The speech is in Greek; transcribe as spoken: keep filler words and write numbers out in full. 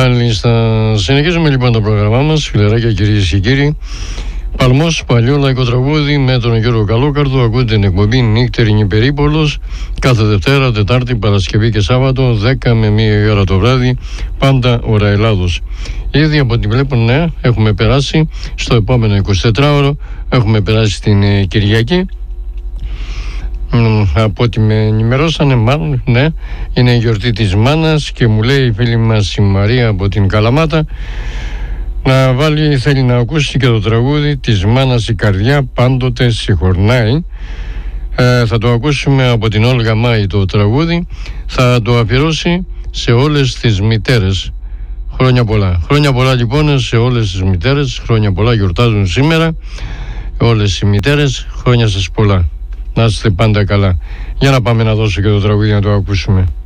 Μάλιστα. Συνεχίζουμε λοιπόν το πρόγραμμά μας, φιλεράκια, κυρίες και κύριοι. Παλμός, παλιό λαϊκό τραγούδι με τον Γιώργο Καλόκαρδο. Ακούτε την εκπομπή Νύχτερινη Περίπολος κάθε Δευτέρα, Τετάρτη, Παρασκευή και Σάββατο, δέκα με μία ώρα το βράδυ, πάντα ώρα Ελλάδος. Ήδη από ό,τι βλέπω, ναι, έχουμε περάσει στο επόμενο εικοσιτετράωρο, έχουμε περάσει την ε, Κυριακή. Από ό,τι με ενημερώσανε, μάλλον, ναι, είναι η γιορτή της μάνας και μου λέει η φίλη μας η Μαρία από την Καλαμάτα να βάλει, θέλει να ακούσει και το τραγούδι της μάνας η καρδιά πάντοτε συγχωρνάει. Ε, θα το ακούσουμε από την Όλγα Μάη το τραγούδι, θα το αφιερώσει σε όλες τις μητέρες. Χρόνια πολλά. Χρόνια πολλά λοιπόν σε όλες τις μητέρες, χρόνια πολλά γιορτάζουν σήμερα όλες οι μητέρες, χρόνια σας πολλά. Να είστε πάντα καλά. Για να πάμε να δώσω και το τραγούδι να το ακούσουμε.